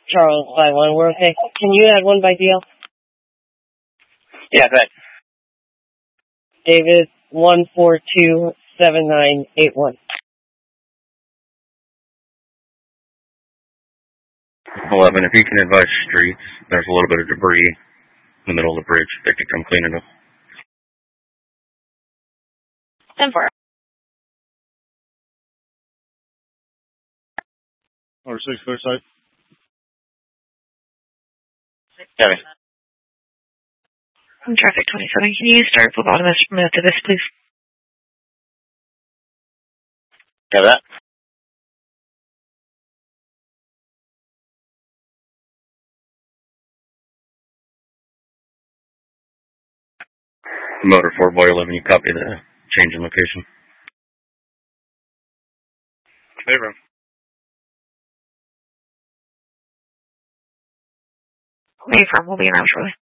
Charles 5-1, we're okay. Can you add one by DL? Yeah, go ahead. David 1427981. 11, if you can advise streets, there's a little bit of debris in the middle of the bridge. They could come clean it up. 10-4. Or 6 clear side. Kevin. Traffic 27. Can you start phlebotomist from after this, please? Got that? Motor 4 boy 11, you copy the change in location. Hey, bro. Where are you from? We'll be around shortly.